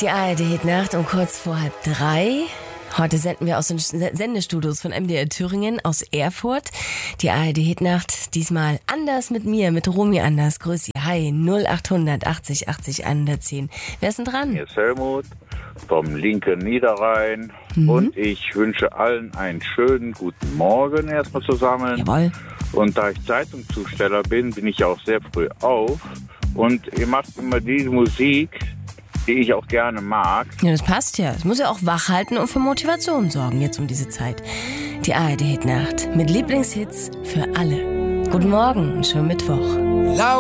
Die ARD-Hitnacht um kurz vor 2:30. Heute senden wir aus den Sendestudios von MDR Thüringen aus Erfurt. Die ARD-Hitnacht diesmal anders mit mir, mit Romy Anders. Grüß Sie. Hi, 0800 80 80 110. Wer ist denn dran? Hier ist Helmut vom linken Niederrhein. Und ich wünsche allen einen schönen guten Morgen erstmal zusammen. Jawohl. Und da ich Zeitungszusteller bin, bin ich auch sehr früh auf. Und ihr macht immer diese Musik, die ich auch gerne mag. Ja, das passt ja. Es muss ja auch wach halten und für Motivation sorgen jetzt um diese Zeit. Die ARD-Hitnacht mit Lieblingshits für alle. Guten Morgen und schönen Mittwoch.